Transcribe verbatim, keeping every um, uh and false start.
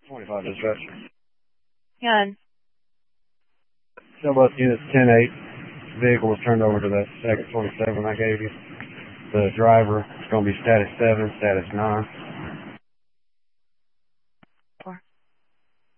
twenty-five dispatch. Good. Showbus units ten eight. Vehicle was turned over to that second twenty-seven I gave you. The driver is going to be status seven, status nine.